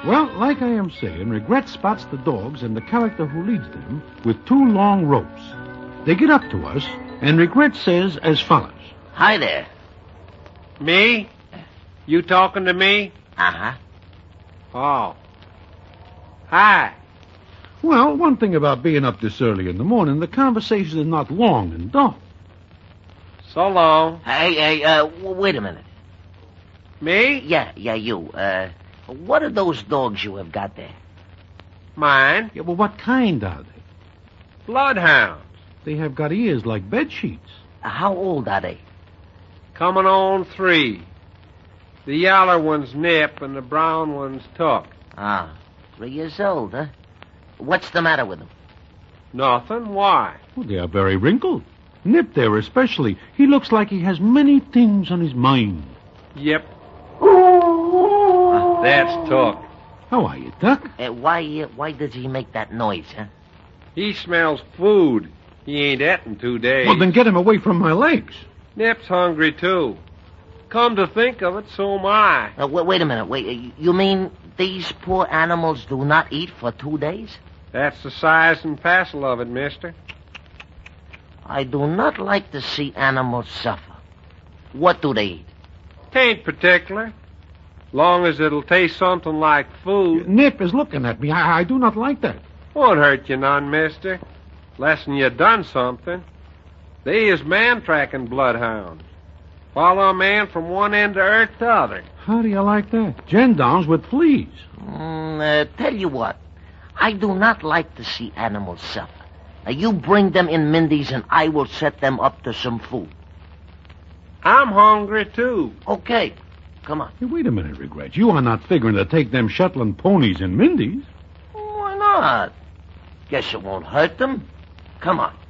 Well, like I am saying, Regret spots the dogs and the character who leads them with 2 long ropes. They get up to us, and Regret says as follows. Hi there. Me? You talking to me? Uh-huh. Oh. Hi. Well, one thing about being up this early in the morning, the conversation is not long and dull. So long. Hey, wait a minute. Me? Yeah, you. What are those dogs you have got there? Mine? Yeah, well, what kind are they? Bloodhounds. They have got ears like bed sheets. How old are they? Coming on 3. The yaller one's Nip and the brown one's Tuck. 3 years old, huh? What's the matter with them? Nothing. Why? Well, they are very wrinkled. Nip there especially. He looks like he has many things on his mind. Yep. That's Tuck. How are you, Duck? Why does he make that noise, huh? He smells food. He ain't et in 2 days. Well, then get him away from my legs. Nip's hungry, too. Come to think of it, so am I. Wait a minute. You mean these poor animals do not eat for 2 days? That's the size and passel of it, mister. I do not like to see animals suffer. What do they eat? Tain't particular. Long as it'll taste something like food. Nip is looking at me. I do not like that. Won't hurt you none, mister. Less'n you done something. They is man-tracking bloodhounds. Follow a man from one end of earth to other. How do you like that? Gendarmes with fleas. Tell you what. I do not like to see animals suffer. Now, you bring them in Mindy's and I will set them up to some food. I'm hungry, too. Okay. Come on. Hey, wait a minute, Regret. You are not figuring to take them Shetland ponies in Mindy's. Why not? Guess it won't hurt them. Come on.